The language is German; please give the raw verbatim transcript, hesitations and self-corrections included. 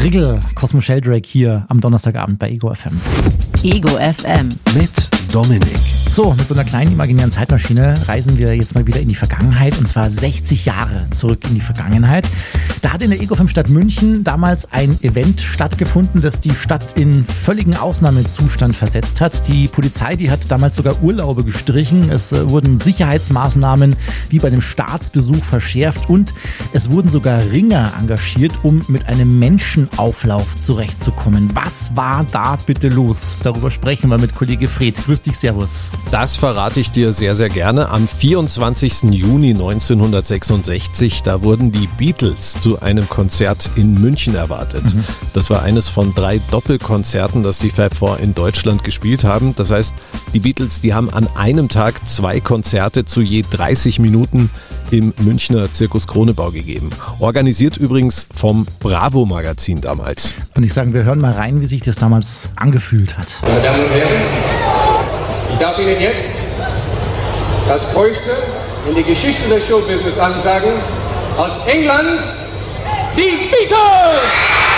Wriggle, Cosmo Sheldrake hier am Donnerstagabend bei Ego F M. Ego F M. Mit Dominik. So, mit so einer kleinen imaginären Zeitmaschine reisen wir jetzt mal wieder in die Vergangenheit, und zwar sechzig Jahre zurück in die Vergangenheit. Da hat in der Ego F M Stadt München damals ein Event stattgefunden, das die Stadt in völligen Ausnahmezustand versetzt hat. Die Polizei, die hat damals sogar Urlaube gestrichen. Es wurden Sicherheitsmaßnahmen wie bei dem Staatsbesuch verschärft und es wurden sogar Ringer engagiert, um mit einem Menschenauflauf zurechtzukommen. Was war da bitte los? Darüber sprechen wir mit Kollege Fred. Grüß dich, servus. Das verrate ich dir sehr, sehr gerne. Am vierundzwanzigsten Juni neunzehnhundertsechsundsechzig, da wurden die Beatles zu einem Konzert in München erwartet. Mhm. Das war eines von drei Doppelkonzerten, das die Fab Four in Deutschland gespielt haben. Das heißt, die Beatles, die haben an einem Tag zwei Konzerte zu je dreißig Minuten im Münchner Zirkus Kronebau gegeben. Organisiert übrigens vom Bravo-Magazin damals. Und ich sage, wir hören mal rein, wie sich das damals angefühlt hat. Meine Damen und Herren, ich darf Ihnen jetzt das Größte in die Geschichte des Showbusiness ansagen. Aus England, die Beatles!